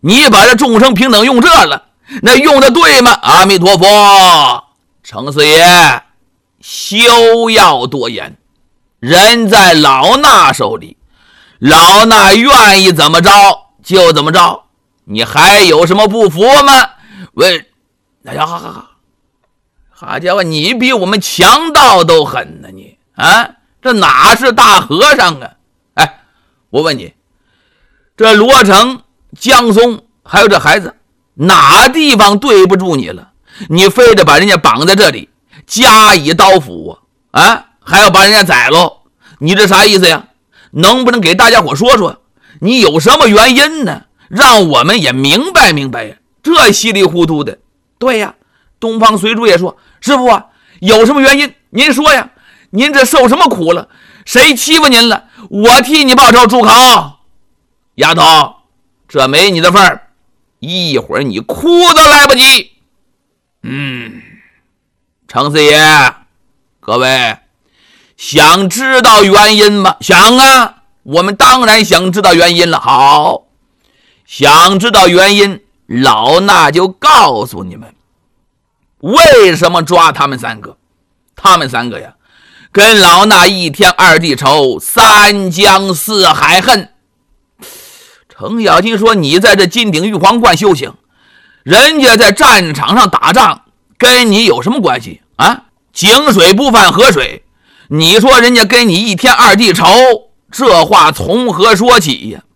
你把这众生平等用这了，那用的对吗？阿弥陀佛，程四爷，休要多言，人在老衲手里，老衲愿意怎么着就怎么着，你还有什么不服吗？喂，哎呀，好家伙，你比我们强盗都狠呢，你啊，这哪是大和尚啊？哎，我问你，这罗成、江松还有这孩子，哪地方对不住你了？你非得把人家绑在这里，加以刀斧啊，还要把人家宰喽？你这啥意思呀？能不能给大家伙说说，你有什么原因呢？让我们也明白明白呀。这稀里糊涂的。对呀，东方随主也说，师傅啊，有什么原因您说呀？您这受什么苦了？谁欺负您了？我替你报仇。住口！丫头，这没你的份儿，一会儿你哭都来不及。程四爷，各位想知道原因吗？想啊，我们当然想知道原因了。好，想知道原因，老衲就告诉你们，为什么抓他们三个。他们三个呀，跟老衲一天二地仇，三江四海恨。程咬金说，你在这金顶玉皇观修行，人家在战场上打仗，跟你有什么关系啊？井水不犯河水，你说人家跟你一天二地仇，这话从何说起呀？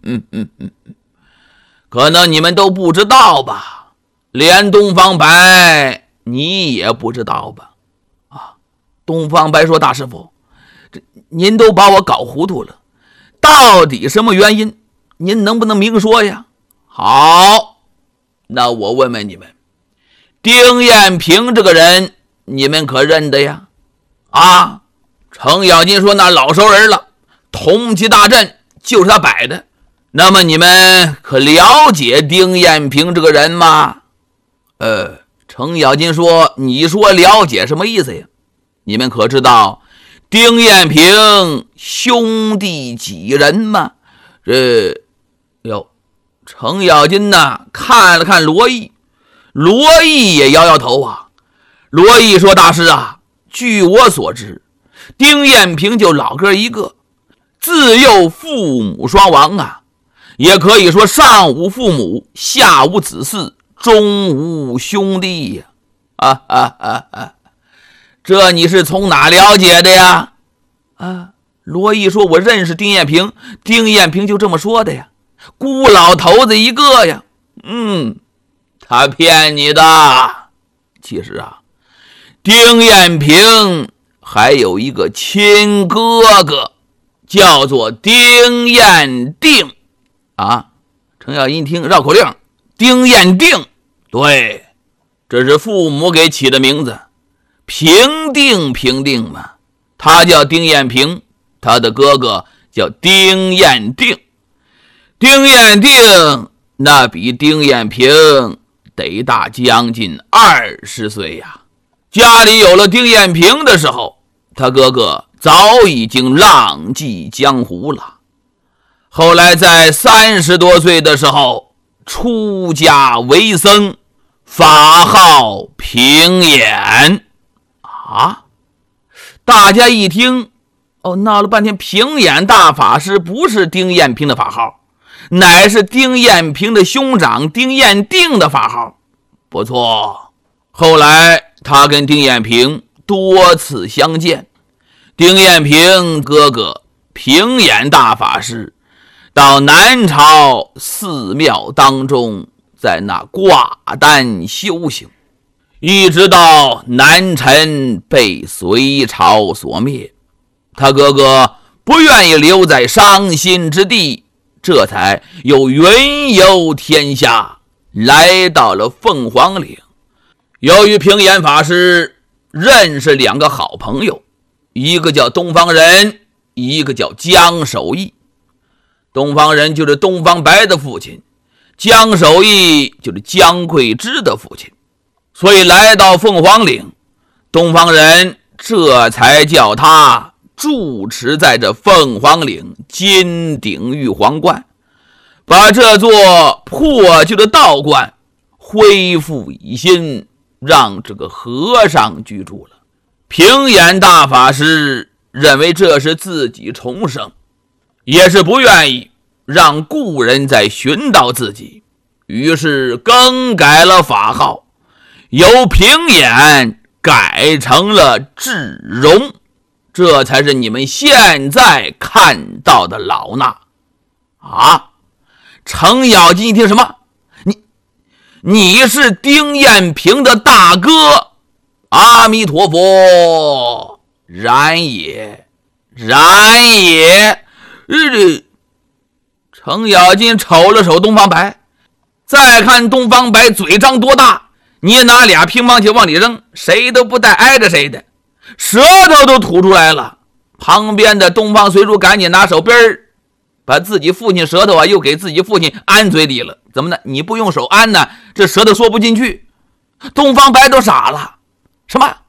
可能你们都不知道吧，连东方白你也不知道吧？东方白说，大师傅，您都把我搞糊涂了，到底什么原因？您能不能明说呀？好，那我问问你们，丁彦平这个人你们可认得呀？啊，程咬金说，那老熟人了，同济大阵就是他摆的。那么你们可了解丁彦平这个人吗？程咬金说，你说了解什么意思呀？你们可知道丁彦平兄弟几人吗？程咬金呢看了看罗毅，罗毅也摇摇头啊。罗毅说，大师啊，据我所知，丁彦平就老哥一个，自幼父母双亡啊，也可以说上无父母，下无子嗣，中无兄弟呀。这你是从哪了解的呀？罗毅说，我认识丁彦平，丁彦平就这么说的呀，孤老头子一个呀。他骗你的。其实啊，丁彦平还有一个亲哥哥，叫做丁彦定啊。程咬金听绕口令，丁彦定，对，这是父母给起的名字。平定嘛，他叫丁彦平，他的哥哥叫丁彦定。丁彦定那比丁彦平得大将近20岁呀。家里有了丁彦平的时候，他哥哥早已经浪迹江湖了。后来在30多岁的时候出家为僧，法号平衍。大家一听，闹了半天，平衍大法师不是丁彦平的法号，乃是丁彦平的兄长丁彦定的法号。不错，后来他跟丁彦平多次相见，丁彦平哥哥平衍大法师到南朝寺庙当中，在那挂单修行，一直到南陈被隋朝所灭，他哥哥不愿意留在伤心之地，这才又云游天下，来到了凤凰岭。由于平衍法师认识2个好朋友，一个叫东方人，一个叫江守义。东方人就是东方白的父亲，江守义就是江贵之的父亲。所以来到凤凰岭，东方人这才叫他住持在这凤凰岭金顶玉皇观， 把这座破旧的道观恢复以新，让这个和尚居住了。平眼大法师认为这是自己重生，也是不愿意让故人再寻到自己，于是更改了法号，由平眼改成了智荣，这才是你们现在看到的老衲啊！程咬金一听什么？你是丁彦平的大哥？阿弥陀佛，然也，然也。程咬金瞅了瞅东方白，再看东方白嘴张多大，你也拿俩乒乓球往里扔，谁都不带挨着谁的，舌头都吐出来了。旁边的东方随主赶紧拿手边把自己父亲舌头又给自己父亲安嘴里了。怎么呢？你不用手安呢，这舌头缩不进去。东方白都傻了，什么？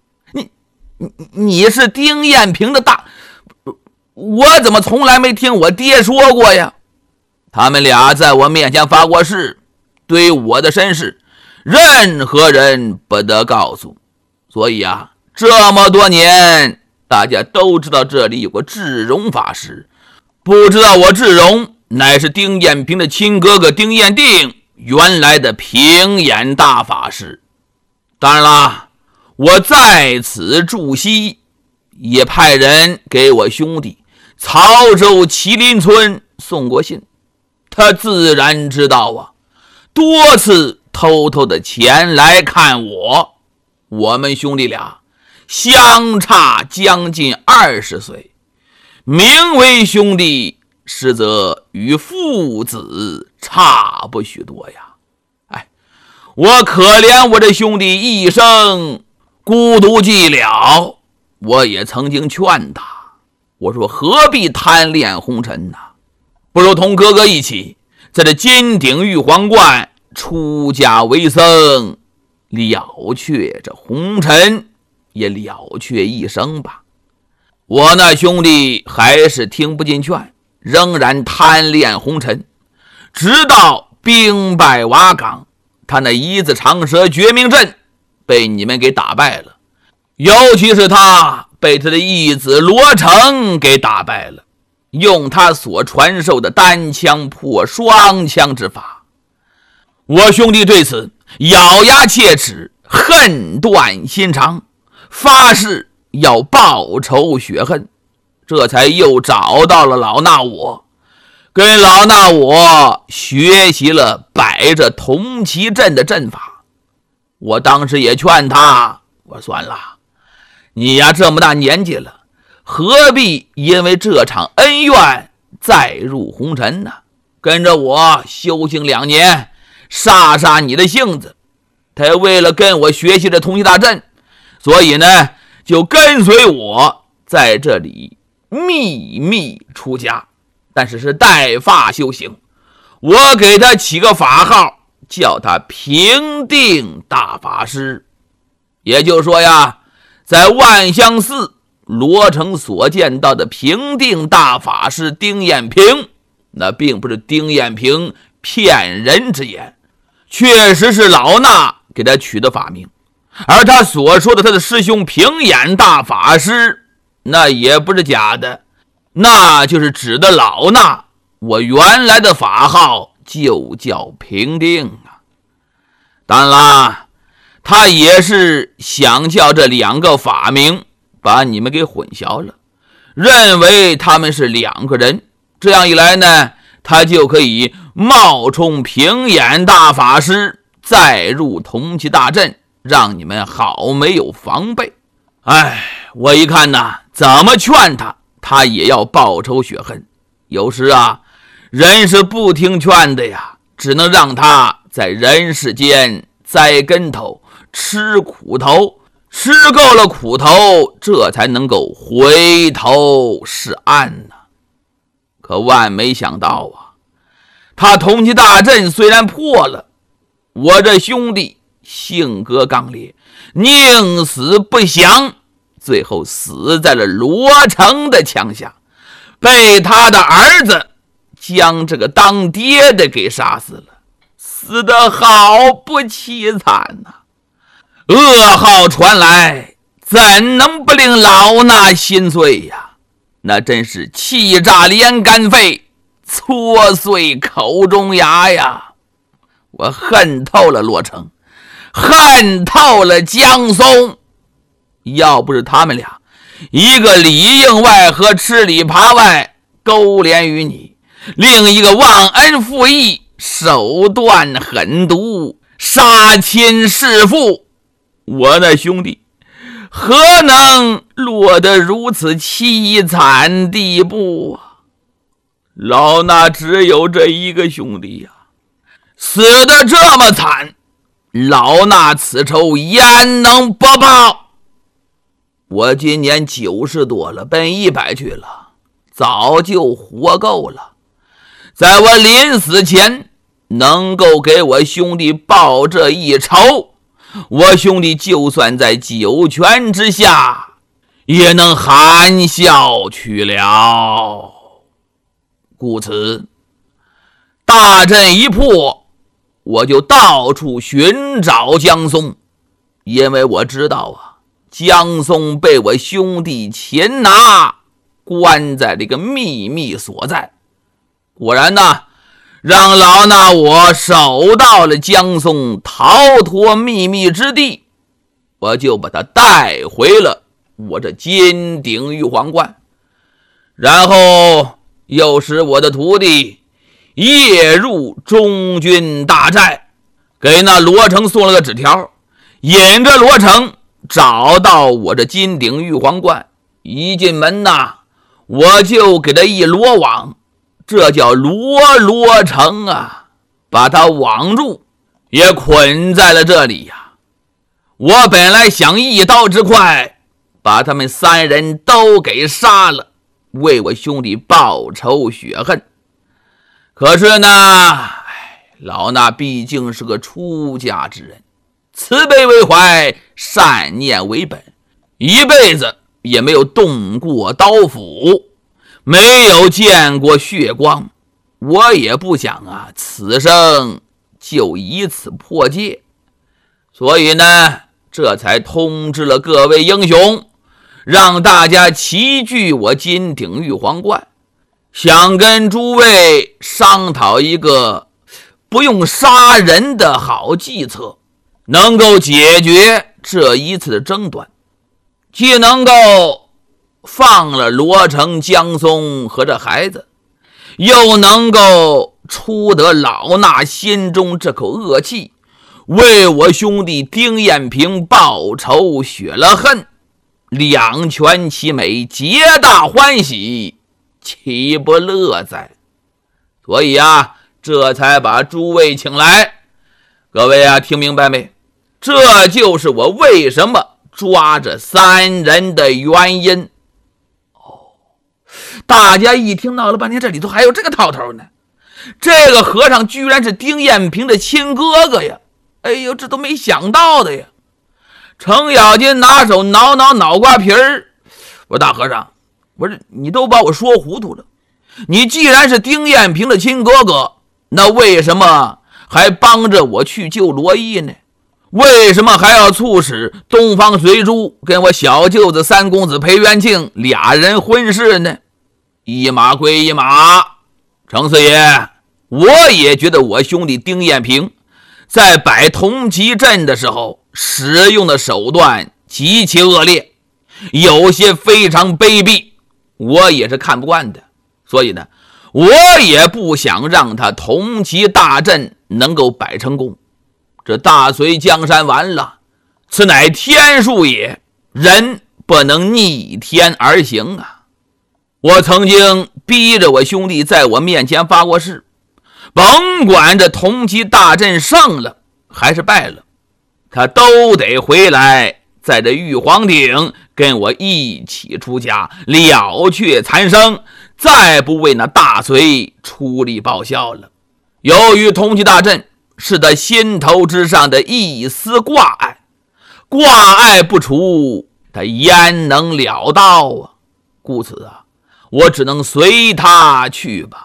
你是丁彦平的大？我怎么从来没听我爹说过呀？他们俩在我面前发过誓，对我的身世任何人不得告诉。所以这么多年大家都知道这里有个智荣法师，不知道我智荣乃是丁彦平的亲哥哥丁彦定原来的平眼大法师。当然啦，我在此驻西，也派人给我兄弟曹州麒麟村送过信，他自然知道多次偷偷的前来看我。我们兄弟俩相差将近20岁，名为兄弟，实则与父子差不许多呀。我可怜我这兄弟一生孤独寂寥，我也曾经劝他，我说何必贪恋红尘呢？不如同哥哥一起在这金顶玉皇观出家为僧，了却这红尘，也了却一生吧。我那兄弟还是听不进劝，仍然贪恋红尘，直到兵败瓦岗，他那一字长蛇绝命阵被你们给打败了，尤其是他被他的义子罗成给打败了，用他所传授的单枪破双枪之法。我兄弟对此咬牙切齿，恨断心肠，发誓要报仇雪恨，这才又找到了老衲我，跟老衲我学习了摆着铜旗阵的阵法。我当时也劝他，我算了，你这么大年纪了，何必因为这场恩怨再入红尘呢？跟着我修行2年，杀杀你的性子。他为了跟我学习这铜旗大阵，所以呢就跟随我在这里秘密出家，但是是带发修行。我给他起个法号，叫他平定大法师。也就是说在万香寺罗成所见到的平定大法师丁彦平，那并不是丁彦平骗人之言，确实是老衲给他取的法名。而他所说的他的师兄平眼大法师，那也不是假的，那就是指的老衲我原来的法号就叫平定当然啦，他也是想叫这2个法名把你们给混淆了，认为他们是2个人，这样一来呢，他就可以冒充平眼大法师，再入铜旗大阵，让你们好没有防备。我一看怎么劝他，他也要报仇雪恨。有时人是不听劝的呀，只能让他在人世间栽跟头，吃苦头，吃够了苦头，这才能够回头是岸呢。可万没想到他铜旗大阵虽然破了，我这兄弟性格刚烈，宁死不降，最后死在了罗成的枪下，被他的儿子将这个当爹的给杀死了，死得好不凄惨呐！噩耗传来，怎能不令老衲心碎呀？那真是气炸连肝肺，搓碎口中牙呀！我恨透了罗成，恨透了江松。要不是他们俩，一个里应外合，吃里扒外，勾连于你，另一个忘恩负义，手段狠毒，杀亲弑父，我那兄弟何能落得如此凄惨地步啊？老衲只有这一个兄弟呀，死得这么惨，老衲此仇焉能不报？我今年90多了，奔100去了，早就活够了。在我临死前能够给我兄弟报这一仇，我兄弟就算在九泉之下也能含笑去了。故此大阵一破，我就到处寻找江松，因为我知道啊，江松被我兄弟擒拿，关在这个秘密所在。果然呢，让老衲我守到了江松逃脱秘密之地，我就把他带回了我这金鼎玉皇观，然后又使我的徒弟夜入中军大寨，给那罗成送了个纸条，引着罗成找到我这金鼎玉皇观。一进门呐，我就给他一罗网，这叫罗成啊，把他网住，也捆在了这里呀。我本来想一刀之快把他们3人都给杀了，为我兄弟报仇雪恨。可是呢，老衲毕竟是个出家之人，慈悲为怀，善念为本，一辈子也没有动过刀斧，没有见过血光，我也不想啊，此生就以此破戒。所以呢，这才通知了各位英雄，让大家齐聚我金鼎玉皇观，想跟诸位商讨一个不用杀人的好计策，能够解决这一次的争端，既能够放了罗成、江松和这孩子，又能够出得老衲心中这口恶气，为我兄弟丁彦平报仇雪了恨，两全其美，皆大欢喜，岂不乐哉？所以啊，这才把诸位请来。各位啊，听明白没？这就是我为什么抓这3人的原因。大家一听闹了半天，这里头还有这个套头呢。这个和尚居然是丁彦平的亲哥哥呀！哎呦，这都没想到的呀。程咬金拿手挠脑瓜皮儿，我说大和尚，我说你都把我说糊涂了。你既然是丁彦平的亲哥哥，那为什么还帮着我去救罗毅呢？为什么还要促使东方随珠跟我小舅子三公子裴元庆俩人婚事呢？一码归一码，程四爷，我也觉得我兄弟丁彦平在摆铜旗阵的时候使用的手段极其恶劣，有些非常卑鄙，我也是看不惯的。所以呢，我也不想让他铜旗大阵能够摆成功。这大隋江山完了，此乃天数也，人不能逆天而行啊。我曾经逼着我兄弟在我面前发过誓，甭管这铜旗大阵胜了还是败了，他都得回来在这玉皇鼎跟我一起出家，了却残生，再不为那大隋出力报效了。由于铜旗大阵是他心头之上的一丝挂碍，挂碍不除，他焉能了道啊？故此啊，我只能随他去吧。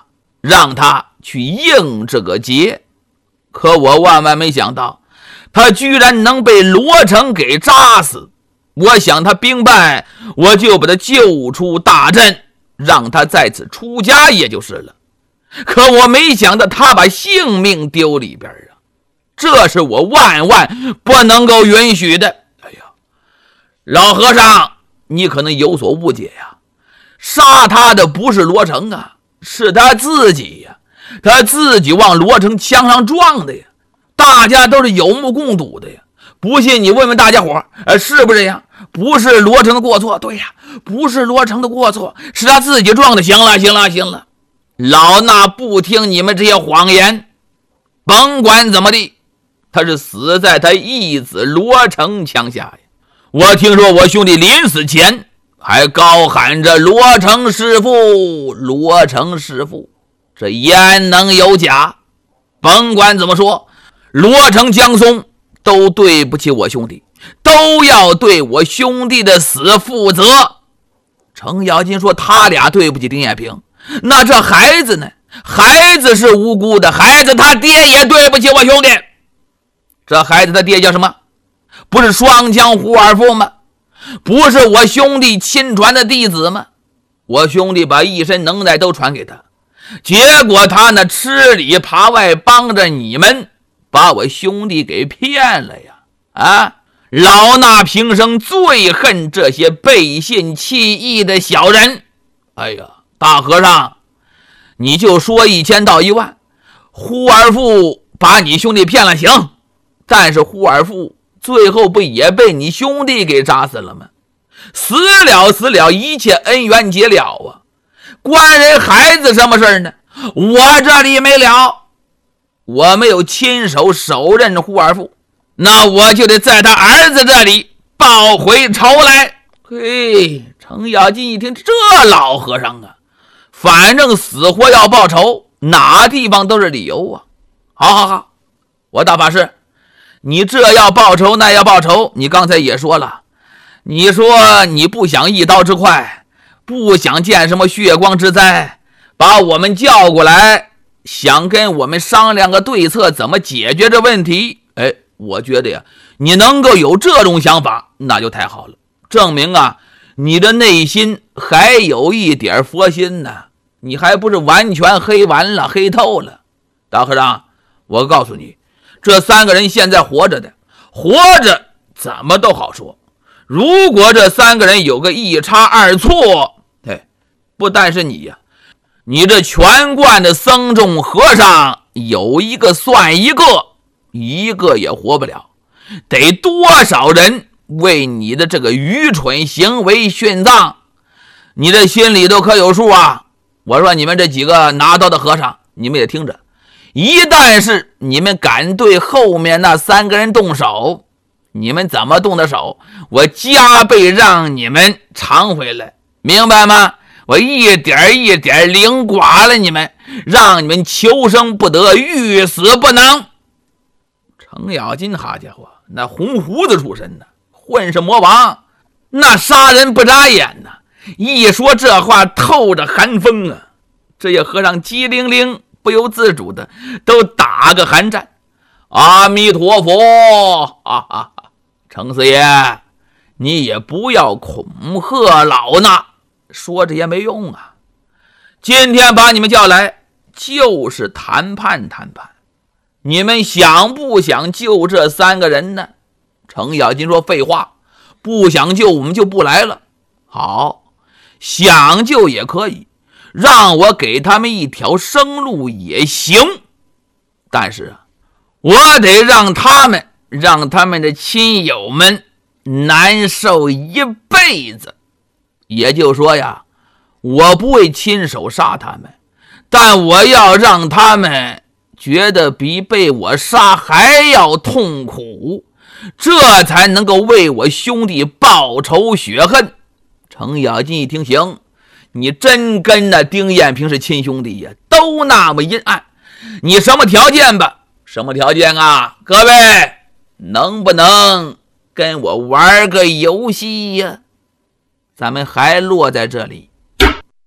让他去应这个劫。可我万万没想到，他居然能被罗成给扎死。我想他兵败，我就把他救出大阵，让他在此出家也就是了。可我没想到他把性命丢里边啊，这是我万万不能够允许的。哎呀，老和尚，你可能有所误解呀，杀他的不是罗成啊，是他自己呀，他自己往罗成枪上撞的呀，大家都是有目共睹的呀。不信你问问大家伙，是不是这样？不是罗成的过错，对呀，不是罗成的过错，是他自己撞的。行了，老衲不听你们这些谎言。甭管怎么地，他是死在他义子罗成枪下呀。我听说我兄弟临死前还高喊着罗成师父，罗成师父，这焉能有假？甭管怎么说，罗成、江松都对不起我兄弟，都要对我兄弟的死负责。程咬金说他俩对不起丁彦平，那这孩子呢？孩子是无辜的，孩子他爹也对不起我兄弟。这孩子他爹叫什么？不是双枪胡二夫吗？不是我兄弟亲传的弟子吗？我兄弟把一身能耐都传给他，结果他那吃里扒外帮着你们，把我兄弟给骗了呀！啊！老衲平生最恨这些背信弃义的小人。哎呀，大和尚，你就说1000到1万，胡二富把你兄弟骗了行，但是胡二富最后不也被你兄弟给扎死了吗？死了，一切恩怨结了啊！关人孩子什么事呢？我这里没了，我没有亲手手刃胡二富，那我就得在他儿子这里报回仇来。嘿，程咬金一听，这老和尚啊，反正死活要报仇，哪地方都是理由啊。好，我大法师，你这要报仇那要报仇，你刚才也说了，你说你不想一刀之快，不想见什么血光之灾，把我们叫过来，想跟我们商量个对策，怎么解决这问题。哎，我觉得呀，你能够有这种想法，那就太好了，证明啊，你的内心还有一点佛心呢，你还不是完全黑完了，黑透了。大和尚，我告诉你，这3个人现在活着的，活着怎么都好说，如果这3个人有个一差二错，不但是你呀，你这全观的僧众和尚有一个算一个，一个也活不了，得多少人为你的这个愚蠢行为殉葬，你这心里都可有数啊。我说你们这几个拿刀的和尚，你们也听着，一旦是你们敢对后面那3个人动手，你们怎么动的手，我加倍让你们偿回来，明白吗？我一点一点凌寡了你们，让你们求生不得，欲死不能。程咬金好家伙，那红胡子出身呢，混世魔王，那杀人不眨眼呢，一说这话透着寒风啊。这些和尚机灵灵不由自主的都打个寒战。阿弥陀佛啊！程四爷，你也不要恐吓老衲，说这也没用啊。今天把你们叫来，就是谈判。你们想不想救这3个人呢？程咬金说废话，不想救我们就不来了。好，想救也可以，让我给他们一条生路也行，但是我得让他们的亲友们难受一辈子。也就是说呀，我不会亲手杀他们，但我要让他们觉得比被我杀还要痛苦，这才能够为我兄弟报仇雪恨。程咬金一听，行，你真跟那丁彦平是亲兄弟呀，都那么阴暗，你什么条件吧？什么条件啊？各位能不能跟我玩个游戏呀？咱们还落在这里。